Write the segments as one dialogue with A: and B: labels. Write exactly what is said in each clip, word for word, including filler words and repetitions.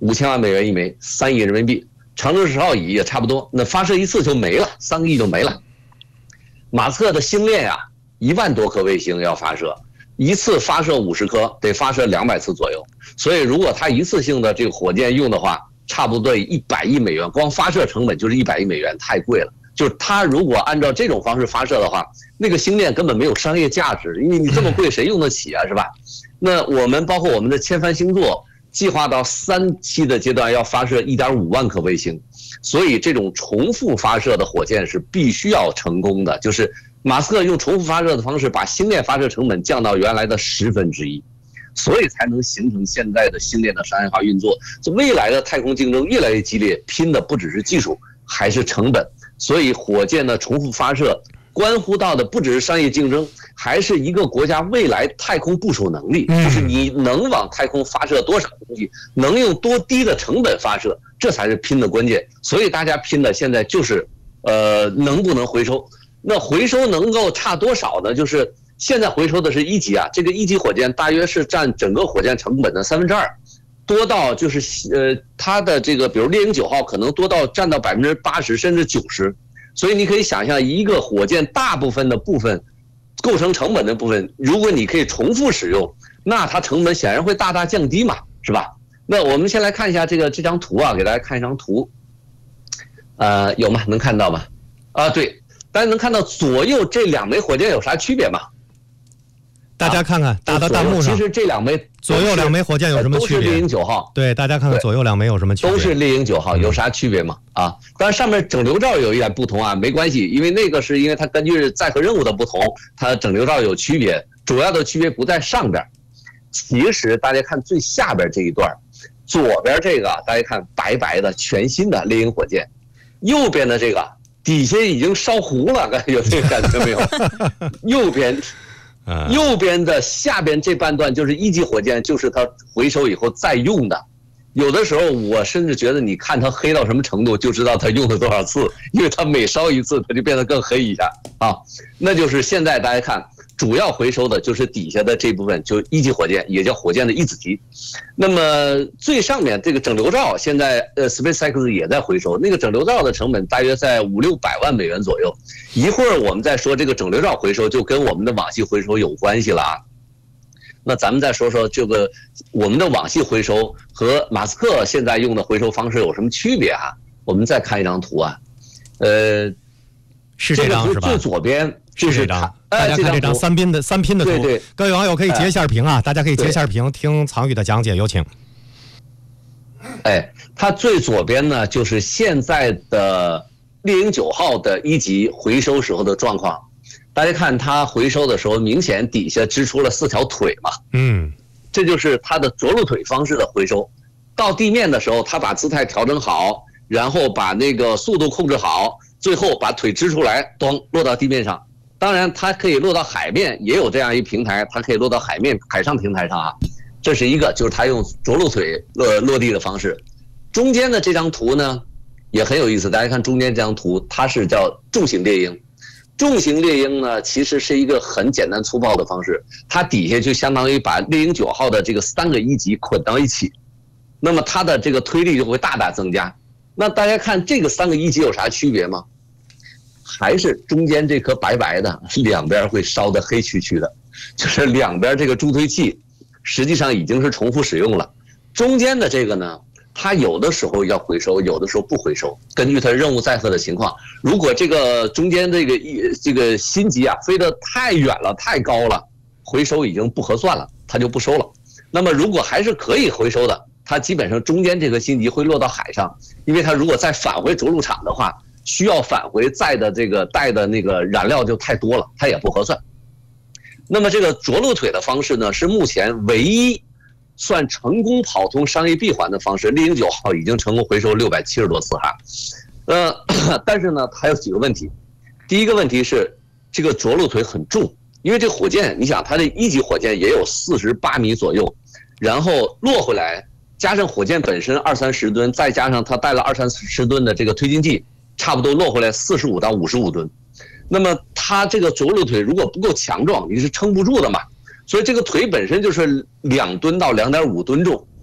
A: 五千万美元一枚，三亿人民币。长征十号乙也差不多，那发射一次就没了，三个亿就没了。马斯克的星链啊，一万多颗卫星要发射，一次发射五十颗，得发射两百次左右。所以如果他一次性的这个火箭用的话，差不多一百亿美元，光发射成本就是一百亿美元，太贵了。就是他如果按照这种方式发射的话，那个星链根本没有商业价值，因为你这么贵谁用得起啊，是吧？那我们包括我们的千帆星座计划到三期的阶段要发射 一点五万颗卫星，所以这种重复发射的火箭是必须要成功的，就是马斯克用重复发射的方式把星链发射成本降到原来的十分之一，所以才能形成现在的星链的商业化运作。这未来的太空竞争越来越激烈，拼的不只是技术，还是成本。所以火箭的重复发射关乎到的不只是商业竞争，还是一个国家未来太空部署能力，就是你能往太空发射多少东西，能用多低的成本发射，这才是拼的关键。所以大家拼的现在就是呃能不能回收。那回收能够差多少呢？就是现在回收的是一级啊，这个一级火箭大约是占整个火箭成本的三分之二，多到就是呃它的这个比如猎鹰九号可能多到占到百分之八十甚至九十。所以你可以想象，一个火箭大部分的部分构成成本的部分，如果你可以重复使用，那它成本显然会大大降低嘛，是吧？那我们先来看一下这个这张图啊，给大家看一张图，呃，有吗？能看到吗？啊，对，大家能看到左右这两枚火箭有啥区别吗？
B: 大家看看，打到弹幕上。
A: 其实这两枚
B: 左右两枚火箭有什么区别？
A: 都是猎鹰九号。
B: 对，大家看看左右两枚有什么区别？
A: 都是猎鹰九号，有啥区别吗？啊，当然上面整流罩有一点不同啊，没关系，因为那个是因为它根据载荷任务的不同，它整流罩有区别，主要的区别不在上边。其实大家看最下边这一段，左边这个大家看白白的全新的猎鹰火箭，右边的这个底下已经烧糊了，有这个感觉没有？右边。右边的下边这半段就是一级火箭，就是它回收以后再用的。有的时候我甚至觉得，你看它黑到什么程度，就知道它用了多少次，因为它每烧一次，它就变得更黑一下啊。那就是现在大家看，主要回收的就是底下的这部分，就一级火箭，也叫火箭的一子级。那么最上面这个整流罩，现在呃 SpaceX 也在回收，那个整流罩的成本大约在五六百万美元左右。一会儿我们再说这个整流罩回收，就跟我们的网系回收有关系了啊。那咱们再说说这个我们的网系回收和马斯克现在用的回收方式有什么区别啊？我们再看一张图啊，呃，
B: 是这张是吧？
A: 最左边这是
B: 这张，大家看这张三拼的三拼的图，
A: 对对，
B: 各位网友可以截一下屏啊，大家可以截一下屏，听藏宇的讲解，有请。
A: 哎，它最左边呢，就是现在的猎鹰九号的一级回收时候的状况。大家看它回收的时候，明显底下支出了四条腿嘛，
B: 嗯，
A: 这就是它的着陆腿方式的回收。到地面的时候，它把姿态调整好，然后把那个速度控制好，最后把腿支出来，咚落到地面上。当然，它可以落到海面，也有这样一平台，它可以落到海面海上平台上啊。这是一个，就是它用着陆腿落落地的方式。中间的这张图呢，也很有意思。大家看中间这张图，它是叫重型猎鹰。重型猎鹰呢，其实是一个很简单粗暴的方式，它底下就相当于把猎鹰九号的这个三个一级捆到一起，那么它的这个推力就会大大增加。那大家看这个三个一级有啥区别吗？还是中间这颗白白的，两边会烧得黑黢黢的，就是两边这个助推器实际上已经是重复使用了。中间的这个呢，它有的时候要回收，有的时候不回收，根据它任务载荷的情况。如果这个中间这个一这个星级啊飞得太远了、太高了，回收已经不合算了，它就不收了。那么如果还是可以回收的，它基本上中间这个星级会落到海上，因为它如果再返回着陆场的话，需要返回载的这个带的那个燃料就太多了，它也不合算。那么这个着陆腿的方式呢，是目前唯一算成功跑通商业闭环的方式。猎鹰九号已经成功回收六百七十多次哈，呃，但是呢，还有几个问题。第一个问题是这个着陆腿很重，因为这火箭，你想它的一级火箭也有四十八米左右，然后落回来，加上火箭本身二三十吨，再加上它带了二三十吨的这个推进剂，差不多落回来四十五到五十五吨。那么它这个着陆腿如果不够强壮，你是撑不住的嘛。所以这个腿本身就是两吨到两点五吨重。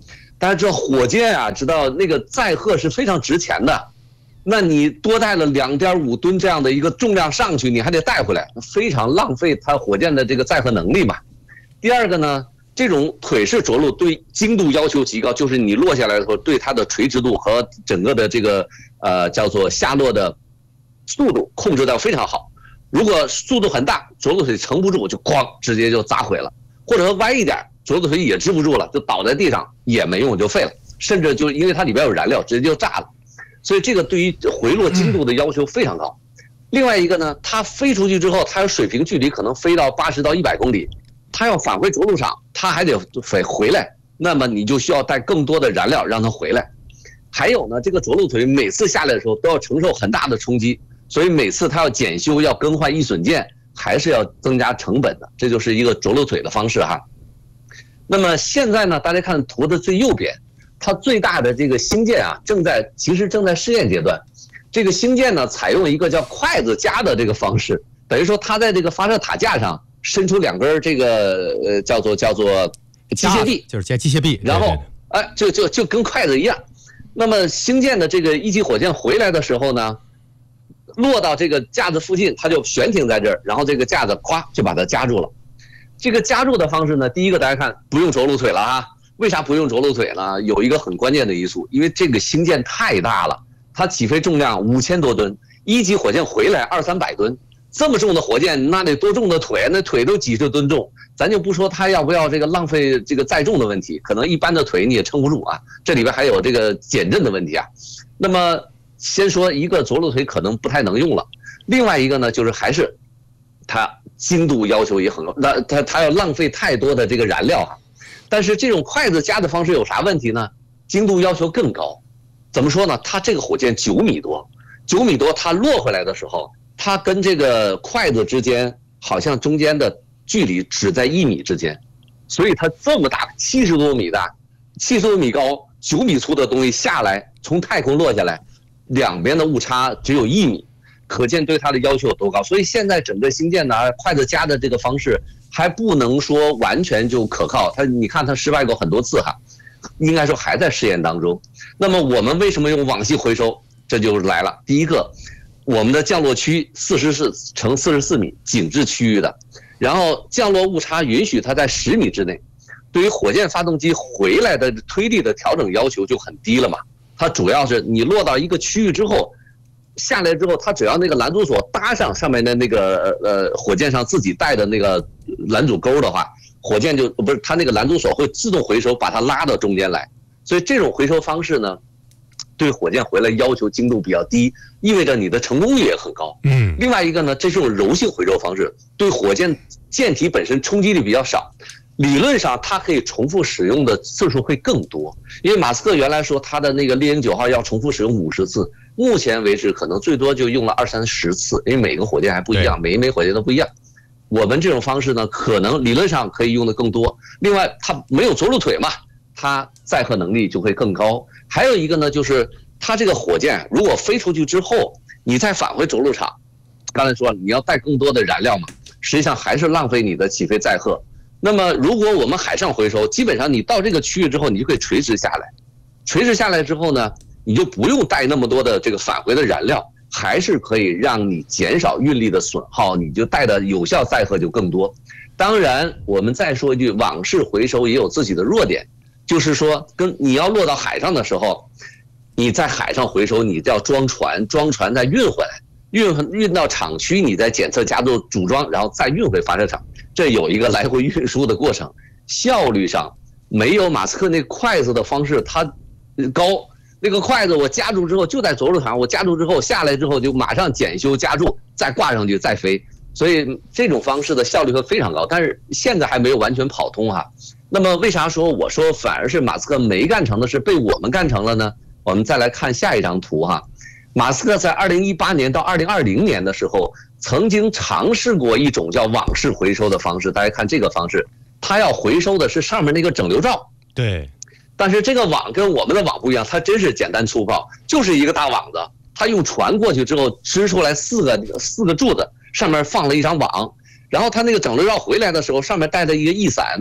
A: 大家知道火箭啊，知道那个载荷是非常值钱的，那你多带了两点五吨这样的一个重量上去，你还得带回来，非常浪费它火箭的这个载荷能力嘛。第二个呢，这种腿式着陆对精度要求极高，就是你落下来的时候对它的垂直度和整个的这个呃叫做下落的速度控制到非常好。如果速度很大，着陆腿撑不住，就哐直接就砸毁了，或者说歪一点，着陆腿也支不住了，就倒在地上也没用，就废了，甚至就因为它里边有燃料，直接就炸了。所以这个对于回落精度的要求非常高。另外一个呢，它飞出去之后，它有水平距离可能飞到八十到一百公里。它要返回着陆场，它还得飞回来，那么你就需要带更多的燃料让它回来。还有呢，这个着陆腿每次下来的时候都要承受很大的冲击，所以每次它要检修、要更换易损件，还是要增加成本的。这就是一个着陆腿的方式哈。那么现在呢，大家看图的最右边，它最大的这个星舰啊，正在其实正在试验阶段。这个星舰呢，采用一个叫筷子夹的这个方式，等于说它在这个发射塔架上伸出两根这个呃叫做叫做机械臂，
B: 就是加机械臂，
A: 然后哎就就就跟筷子一样。那么星舰的这个一级火箭回来的时候呢，落到这个架子附近，它就悬停在这儿，然后这个架子咵就把它夹住了。这个夹住的方式呢，第一个大家看不用着陆腿了啊。为啥不用着陆腿呢？有一个很关键的因素，因为这个星舰太大了，它起飞重量五千多吨，一级火箭回来二三百吨。这么重的火箭，那得多重的腿？那腿都几十吨重，咱就不说它要不要这个浪费这个载重的问题，可能一般的腿你也撑不住啊。这里边还有这个减震的问题啊。那么先说一个着陆腿可能不太能用了，另外一个呢，就是还是它精度要求也很高，那它它要浪费太多的这个燃料啊。但是这种筷子夹的方式有啥问题呢？精度要求更高。怎么说呢？它这个火箭九米多，九米多，它落回来的时候，它跟这个筷子之间好像中间的距离只在一米之间，所以它这么大，七十多米大，七十多米高，九米粗的东西下来，从太空落下来，两边的误差只有一米，可见对它的要求有多高。所以现在整个星舰呢，筷子夹的这个方式还不能说完全就可靠，它你看它失败过很多次哈，应该说还在试验当中。那么我们为什么用网系回收？这就来了，第一个。我们的降落区四十四乘四十四米紧致区域的，然后降落误差允许它在十米之内，对于火箭发动机回来的推力的调整要求就很低了嘛。它主要是你落到一个区域之后，下来之后，它只要那个拦阻索搭上上面的那个呃火箭上自己带的那个拦阻钩的话，火箭就不是它那个拦阻索会自动回收，把它拉到中间来。所以这种回收方式呢，对火箭回来要求精度比较低，意味着你的成功率也很高。
B: 嗯，
A: 另外一个呢，这是种柔性回收方式，对火箭舰体本身冲击力比较少，理论上它可以重复使用的次数会更多。因为马斯克原来说他的那个猎鹰九号要重复使用五十次，目前为止可能最多就用了二三十次，因为每个火箭还不一样，每一枚火箭都不一样。我们这种方式呢，可能理论上可以用的更多。另外，它没有着陆腿嘛，它载荷能力就会更高。还有一个呢，就是它这个火箭如果飞出去之后，你再返回着陆场，刚才说你要带更多的燃料嘛，实际上还是浪费你的起飞载荷。那么如果我们海上回收，基本上你到这个区域之后，你就可以垂直下来，垂直下来之后呢，你就不用带那么多的这个返回的燃料，还是可以让你减少运力的损耗，你就带的有效载荷就更多。当然，我们再说一句，网式回收也有自己的弱点，就是说跟你要落到海上的时候，你在海上回收，你要装船，装船再运回来，运运到厂区，你再检测、加注、组装，然后再运回发射场，这有一个来回运输的过程，效率上没有马斯克那筷子的方式它高。那个筷子我夹住之后就在着陆场，我夹住之后下来之后就马上检修加注，再挂上去再飞，所以这种方式的效率会非常高，但是现在还没有完全跑通哈。那么为啥说我说反而是马斯克没干成的事被我们干成了呢？我们再来看下一张图哈。马斯克在二零一八年到二零二零年的时候，曾经尝试过一种叫网式回收的方式。大家看这个方式，他要回收的是上面那个整流罩。
B: 对。
A: 但是这个网跟我们的网不一样，它真是简单粗暴，就是一个大网子。它用船过去之后织出来四个四个柱子，上面放了一张网，然后它那个整流罩回来的时候，上面带着一个翼伞。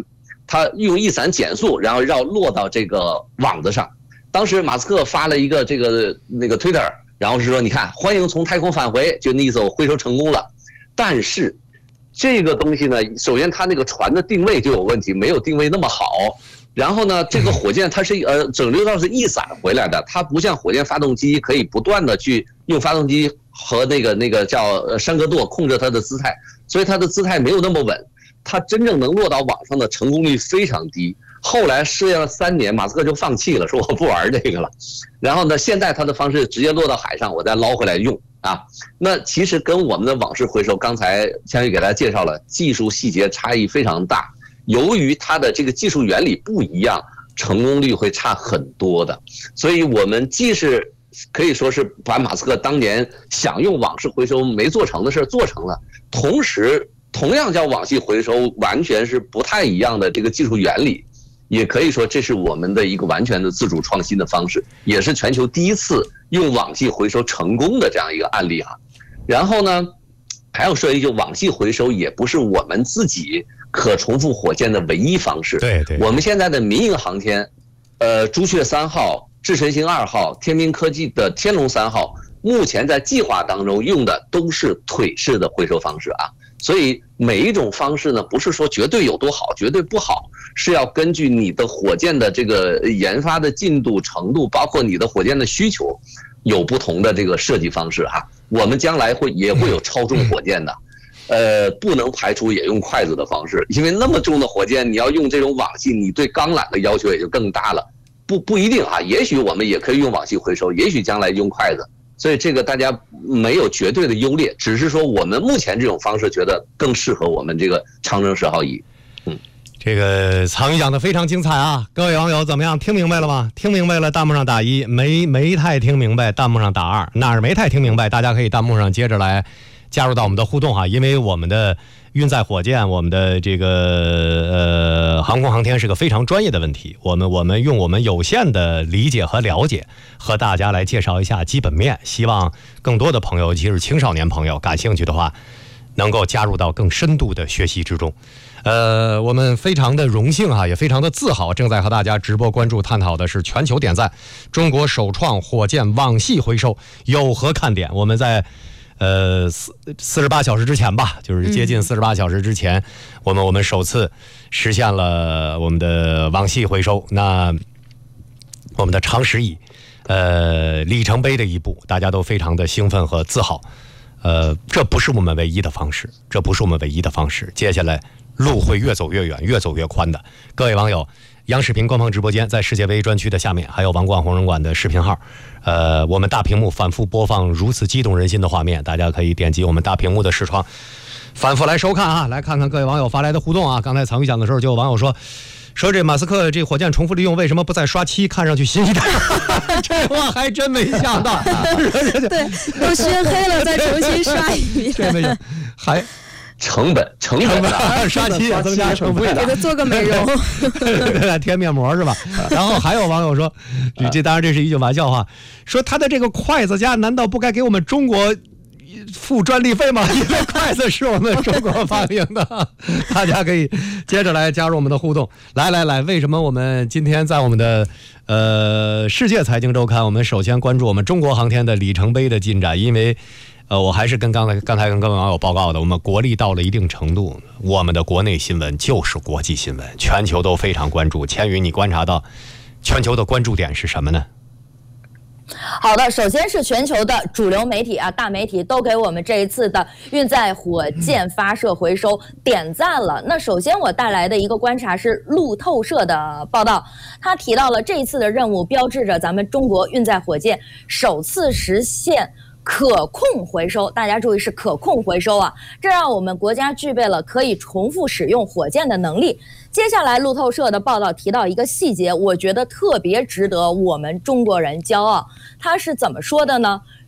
A: 它用一伞减速，然后绕落到这个网子上。当时马斯克发了一个这个那个 Twitter， 然后是说你看欢迎从太空返回，就那意思我回收成功了。但是这个东西呢，首先它那个船的定位就有问题，没有定位那么好。然后呢，这个火箭它是呃整流道是一伞回来的，它不像火箭发动机可以不断的去用发动机和那个那个叫山格舵控制它的姿态，所以它的姿态没有那么稳，它真正能落到网上的成功率非常低。后来试验了三年，马斯克就放弃了，说我不玩这个了。然后呢，现在他的方式直接落到海上，我再捞回来用啊。那其实跟我们的网式回收，刚才强宇给大家介绍了，技术细节差异非常大。由于它的这个技术原理不一样，成功率会差很多的。所以我们既是可以说是把马斯克当年想用网式回收没做成的事做成了，同时同样叫网系回收，完全是不太一样的这个技术原理。也可以说这是我们的一个完全的自主创新的方式，也是全球第一次用网系回收成功的这样一个案例哈。然后呢，还要说一句，网系回收也不是我们自己可重复火箭的唯一方式。
B: 对对，
A: 我们现在的民营航天，呃，朱雀三号、智神星二号、天明科技的天龙三号，目前在计划当中用的都是腿式的回收方式啊。所以每一种方式呢，不是说绝对有多好，绝对不好，是要根据你的火箭的这个研发的进度程度，包括你的火箭的需求，有不同的这个设计方式哈。我们将来会也会有超重火箭的，呃，不能排除也用筷子的方式，因为那么重的火箭，你要用这种网系，你对钢缆的要求也就更大了。不不一定啊，也许我们也可以用网系回收，也许将来用筷子。所以这个大家没有绝对的优劣，只是说我们目前这种方式觉得更适合我们这个长征十号乙。嗯，
B: 这个藏宇讲的非常精彩啊！各位网友怎么样？听明白了吗？听明白了，弹幕上打一；没没太听明白，弹幕上打二。哪儿没太听明白，大家可以弹幕上接着来加入到我们的互动哈，因为我们的运载火箭，我们的这个呃航空航天是个非常专业的问题，我们我们用我们有限的理解和了解，和大家来介绍一下基本面，希望更多的朋友，尤其是青少年朋友，感兴趣的话，能够加入到更深度的学习之中。呃，我们非常的荣幸哈，也非常的自豪，正在和大家直播关注探讨的是全球点赞，中国首创火箭网系回收有何看点？我们在呃，四四十八小时之前吧，就是接近四十八小时之前，嗯、我们我们首次实现了我们的网系回收。那我们的长十乙，呃，里程碑的一步，大家都非常的兴奋和自豪。呃，这不是我们唯一的方式，这不是我们唯一的方式。接下来路会越走越远，越走越宽的。各位网友，央视频官方直播间在世界杯专区的下面，还有王冠红人馆的视频号。呃，我们大屏幕反复播放如此激动人心的画面，大家可以点击我们大屏幕的视窗，反复来收看啊，来看看各位网友发来的互动啊。刚才藏宇讲的时候，就有网友说，说这马斯克这火箭重复利用为什么不再刷漆，看上去新一代？这话还真没想到。
C: 对，都熏黑了再重新刷一遍。
B: 这没想还。
A: 成本成本
B: 啊，刷漆也增加成本，
C: 给他做个美容，
B: 贴面膜是吧？然后还有网友说，这当然这是一句玩笑话，说他的这个筷子家难道不该给我们中国付专利费吗？因为筷子是我们中国发明的。大家可以接着来加入我们的互动。来来来，为什么我们今天在我们的呃世界财经周刊，我们首先关注我们中国航天的里程碑的进展？因为呃，我还是跟刚才刚才跟各位网友报告的，我们国力到了一定程度，我们的国内新闻就是国际新闻，全球都非常关注。千羽，你观察到全球的关注点是什么呢？
C: 好的，首先是全球的主流媒体啊，大媒体都给我们这一次的运载火箭发射回收点赞了。那首先我带来的一个观察是路透社的报道，他提到了这一次的任务标志着咱们中国运载火箭首次实现可控回收，大家注意是可控回收啊，这让我们国家具备了可以重复使用火箭的能力。接下来路透社的报道提到一个细节，我觉得特别值得我们中国人骄傲。他是怎么说的呢？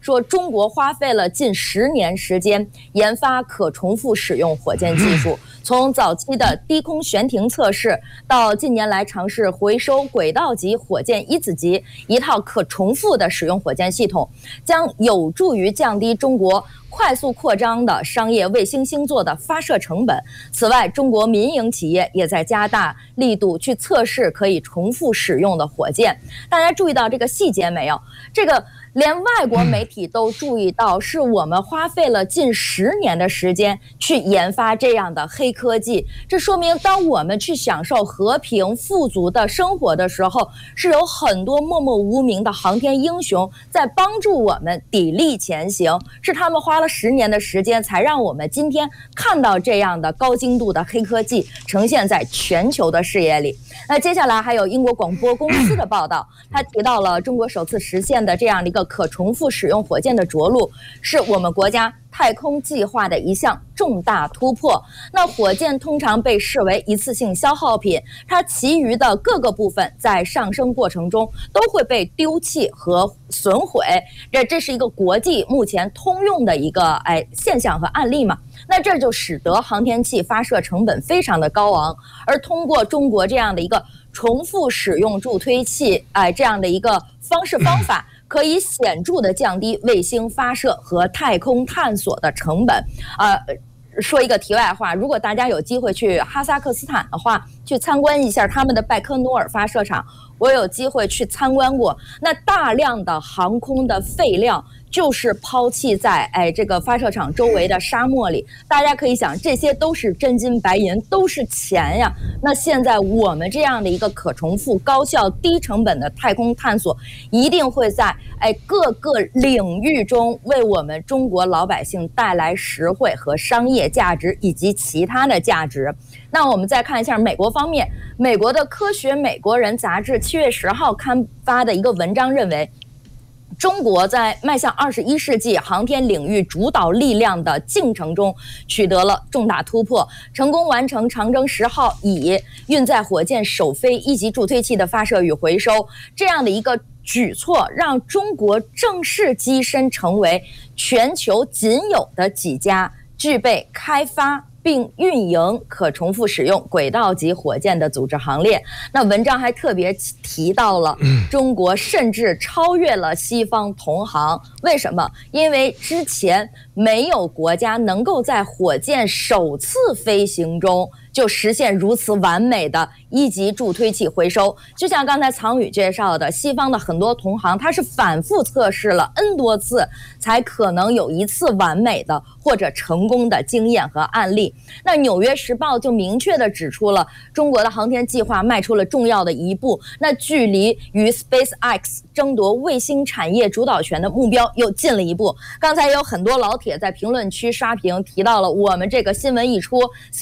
C: 说中国花费了近十年时间研发可重复使用火箭技术，从早期的低空悬停测试到近年来尝试回收轨道级火箭一子级，一套可重复的使用火箭系统将有助于降低中国快速扩张的商业卫星星座的发射成本。此外，中国民营企业也在加大力度去测试可以重复使用的火箭。大家注意到这个细节没有？这个连外国媒体都注意到，是我们花费了近十年的时间去研发这样的黑科技。这说明，当我们去享受和平富足的生活的时候，是有很多默默无名的航天英雄在帮助我们砥砺前行，是他们花了十年的时间，才让我们今天看到这样的高精度的黑科技呈现在全球的视野里。那接下来还有英国广播公司的报道，他提到了中国首次实现的这样的一个可重复使用火箭的着陆，是我们国家太空计划的一项重大突破。那火箭通常被视为一次性消耗品，它其余的各个部分在上升过程中都会被丢弃和损毁。这这是一个国际目前通用的一个哎现象和案例嘛。那这就使得航天器发射成本非常的高昂，而通过中国这样的一个重复使用助推器哎这样的一个方式方法，可以显著的降低卫星发射和太空探索的成本。呃，说一个题外话，如果大家有机会去哈萨克斯坦的话，去参观一下他们的拜科努尔发射场，我有机会去参观过，那大量的航空的废料就是抛弃在哎这个发射场周围的沙漠里。大家可以想，这些都是真金白银，都是钱呀。那现在我们这样的一个可重复、高效、低成本的太空探索，一定会在哎各个领域中为我们中国老百姓带来实惠和商业价值以及其他的价值。那我们再看一下美国方面，美国的《科学美国人》杂志七月十号刊发的一个文章认为，中国在迈向二十一世纪航天领域主导力量的进程中取得了重大突破，成功完成长征十号乙运载火箭首飞一级助推器的发射与回收。这样的一个举措让中国正式跻身成为全球仅有的几家具备开发并运营可重复使用轨道级火箭的组织行列。那文章还特别提到了中国甚至超越了西方同行。为什么？因为之前没有国家能够在火箭首次飞行中就实现如此完美的一级助推器回收。就像刚才藏宇介绍的，西方的很多同行它是反复测试了 N 多次才可能有一次完美的或者成功的经验和案例。那纽约时报就明确地指出了中国的航天计划迈出了重要的一步，那距离与 SpaceX 争夺卫星产业主导权的目标又近了一步。刚才有很多老铁在评论区刷屏提到了，我们这个新闻一出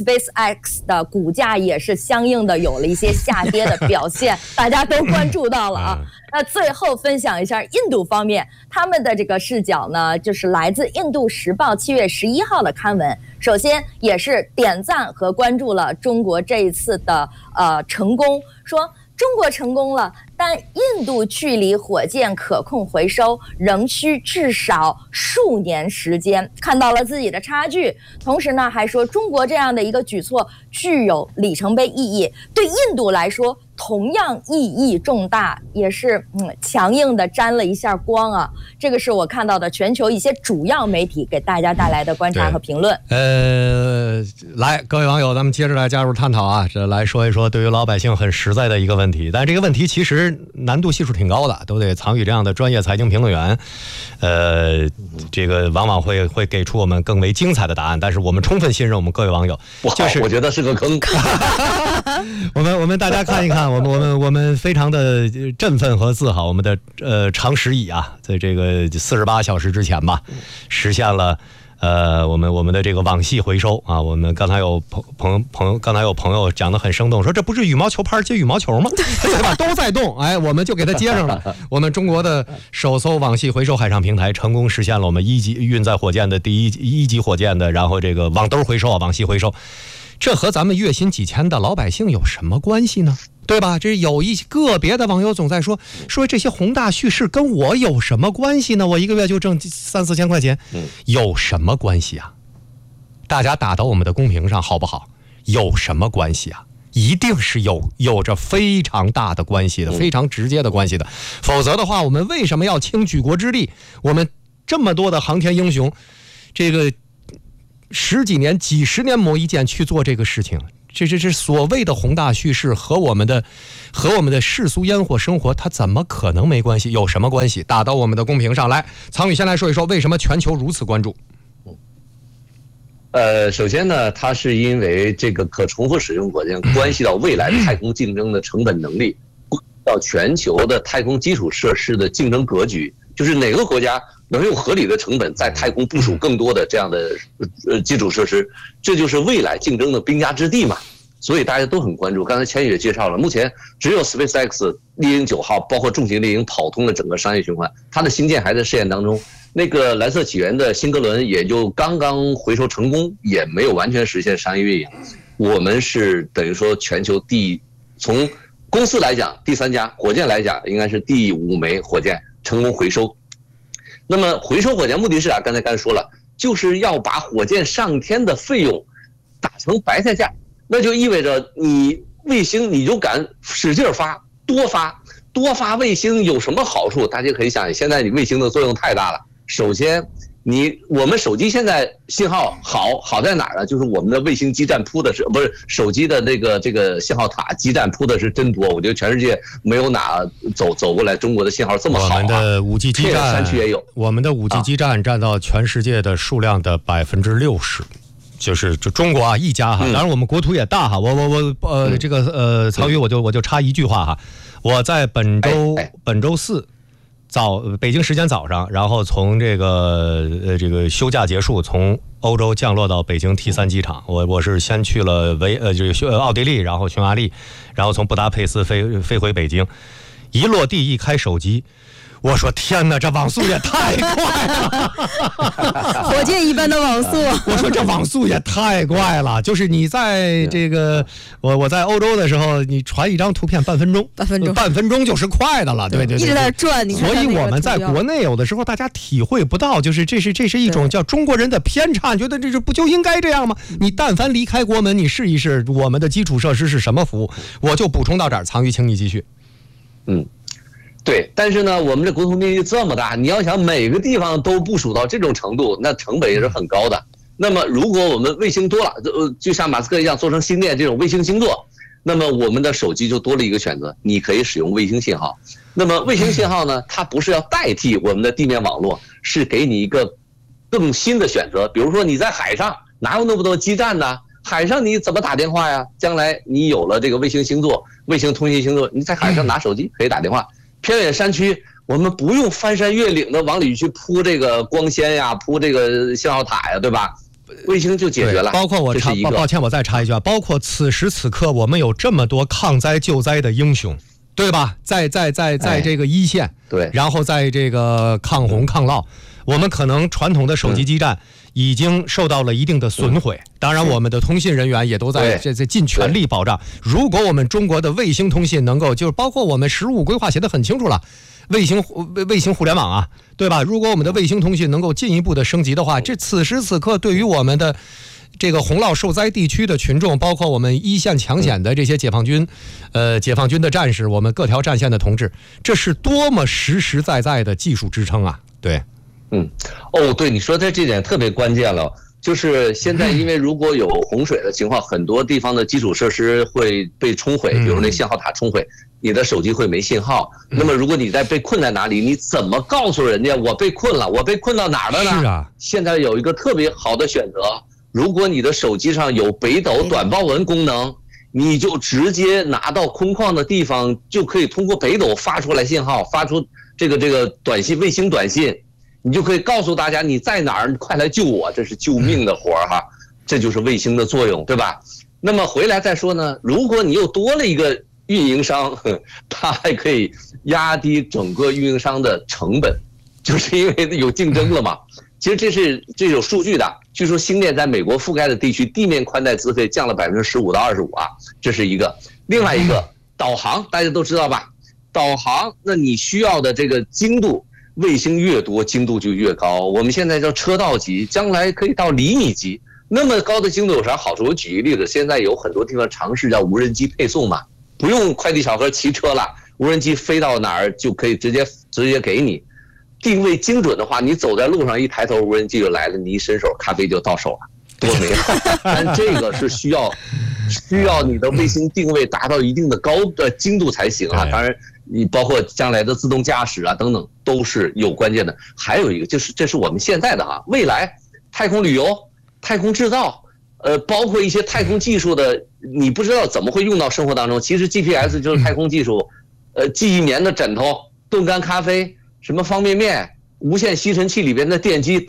C: SpaceX 的股价也是相应的有了一些下跌的表现，大家都关注到了啊。那最后分享一下印度方面，他们的这个视角呢，就是来自印度时报七月十一号的刊文。首先也是点赞和关注了中国这一次的呃成功，说中国成功了，但印度距离火箭可控回收仍需至少数年时间，看到了自己的差距。同时呢，还说中国这样的一个举措具有里程碑意义，对印度来说同样意义重大，也是嗯强硬的沾了一下光啊。这个是我看到的全球一些主要媒体给大家带来的观察和评论。
B: 呃，来，各位网友，咱们接着来加入探讨啊，这来说一说对于老百姓很实在的一个问题。但这个问题其实难度系数挺高的，都得藏宇这样的专业财经评论员，呃，这个往往会会给出我们更为精彩的答案。但是我们充分信任我们各位网友，
A: 就是我觉得是个坑。
B: 我们我们大家看一看，我们我们我们非常的振奋和自豪，我们的呃长石乙啊，在这个四十八小时之前吧，实现了。呃，我们我们的这个网系回收啊，我们刚才有朋朋朋友，刚才有朋友讲得很生动，说这不是羽毛球拍接羽毛球吗？对吧？都在动，哎，我们就给它接上了。我们中国的首艘网系回收海上平台成功实现了我们一级运载火箭的第一一级火箭的，然后这个网兜回收啊，网系回收，这和咱们月薪几千的老百姓有什么关系呢？ 对吧？这有一个别的网友总在说说这些宏大叙事跟我有什么关系呢？我一个月就挣三四千块钱，有什么关系啊？大家打到我们的公屏上好不好？有什么关系啊？一定是有有着非常大的关系的，非常直接的关系的。否则的话，我们为什么要倾举国之力？我们这么多的航天英雄，这个十几年、几十年磨一剑去做这个事情。这这这所谓的宏大叙事和我们的和我们的世俗烟火生活，它怎么可能没关系？有什么关系？打到我们的公屏上来。苍宇先来说一说，为什么全球如此关注？
A: 呃，首先呢，它是因为这个可重复使用火箭关系到未来的太空竞争的成本能力，关系到全球的太空基础设施的竞争格局，就是哪个国家能用合理的成本在太空部署更多的这样的呃基础设施，这就是未来竞争的兵家之地嘛。所以大家都很关注。刚才千羽也介绍了，目前只有 SpaceX 猎鹰九号，包括重型猎鹰跑通了整个商业循环，它的星舰还在试验当中。那个蓝色起源的新格伦也就刚刚回收成功，也没有完全实现商业运营。我们是等于说全球第，从公司来讲第三家，火箭来讲应该是第五枚火箭成功回收。那么回收火箭目的是啊，刚才刚才说了，就是要把火箭上天的费用打成白菜价，那就意味着你卫星你就敢使劲发，多发多发卫星有什么好处？大家可以想想，现在你卫星的作用太大了。首先，你我们手机现在信号好好在哪儿呢？就是我们的卫星基站铺的是不是手机的那个这个信号塔基站铺的是真多，我觉得全世界没有哪走走过来中国的信号这么好、啊。
B: 我们的五 G 基站山区也有，我们的五 G 基站占到全世界的数量的百分之六十。就是就中国啊一家哈，当然我们国土也大哈，我我我呃这个呃曹宇我就我就插一句话哈，我在本周本周四早北京时间早上，然后从这个呃这个休假结束，从欧洲降落到北京 T 三机场，我我是先去了维呃这个奥地利，然后匈牙利，然后从布达佩斯飞飞回北京，一落地一开手机。我说天哪，这网速也太快了，
D: 火箭一般的网速。
B: 我说这网速也太快了，就是你在这个我我在欧洲的时候，你传一张图片半分钟，
D: 半分钟，
B: 半分钟就是快的了，对对对，
D: 一直在转。你
B: 所以我们在国内有的时候大家体会不到，就是这是这是一种叫中国人的偏差，觉得这是不就应该这样吗？你但凡离开国门，你试一试我们的基础设施是什么服务。我就补充到这儿，藏于请你继续。
A: 嗯。对，但是呢，我们这国土面积这么大，你要想每个地方都部署到这种程度，那成本也是很高的。那么，如果我们卫星多了，就就像马斯克一样做成星链这种卫星星座，那么我们的手机就多了一个选择，你可以使用卫星信号。那么卫星信号呢，它不是要代替我们的地面网络，是给你一个更新的选择。比如说你在海上哪有那么多基站呢？海上你怎么打电话呀？将来你有了这个卫星星座、卫星通信星座，你在海上拿手机可以打电话。偏远山区，我们不用翻山越岭的往里去铺这个光纤呀，铺这个信号塔呀，对吧？卫星就解决了。
B: 包括我插，抱歉，我再插一句啊，包括此时此刻，我们有这么多抗灾救灾的英雄，对吧？在在在在这个一线，
A: 对，
B: 然后在这个抗洪抗涝，我们可能传统的手机基站已经受到了一定的损毁，当然我们的通信人员也都在这这尽全力保障。如果我们中国的卫星通信能够，就是包括我们“十五”规划写得很清楚了，卫星卫星互联网啊，对吧？如果我们的卫星通信能够进一步的升级的话，这此时此刻对于我们的这个洪涝受灾地区的群众，包括我们一线抢险的这些解放军，呃，解放军的战士，我们各条战线的同志，这是多么实实在在的技术支撑啊！对。
A: 嗯，哦，对，你说的这点特别关键了，就是现在因为如果有洪水的情况，很多地方的基础设施会被冲毁，比如那信号塔冲毁，你的手机会没信号。那么如果你在被困在哪里，你怎么告诉人家我被困了？我被困到哪儿了呢？
B: 是啊，
A: 现在有一个特别好的选择，如果你的手机上有北斗短报文功能，你就直接拿到空旷的地方，就可以通过北斗发出来信号，发出这个这个短信卫星短信。你就可以告诉大家你在哪儿，快来救我，这是救命的活儿哈，这就是卫星的作用，对吧？那么回来再说呢，如果你又多了一个运营商，它还可以压低整个运营商的成本，就是因为有竞争了嘛。其实这是这有数据的，据说星链在美国覆盖的地区地面宽带资费降了百分之十五到二十五啊，这是一个。另外一个， 导航大家都知道吧？导航，那你需要的这个精度，卫星越多，精度就越高。我们现在叫车道级，将来可以到厘米级。那么高的精度有啥好处？我举一个例子，现在有很多地方尝试叫无人机配送嘛，不用快递小哥骑车了，无人机飞到哪儿就可以直接直接给你。定位精准的话，你走在路上一抬头，无人机就来了，你一伸手，咖啡就到手了，多美好！但这个是需要需要你的卫星定位达到一定的高的精度才行啊。当然，你包括将来的自动驾驶啊等等都是有关键的。还有一个就是，这是我们现在的哈，未来太空旅游、太空制造，呃，包括一些太空技术的，你不知道怎么会用到生活当中。其实 G P S 就是太空技术，呃，记忆棉的枕头、冻干咖啡。什么方便面、无线吸尘器里边的电机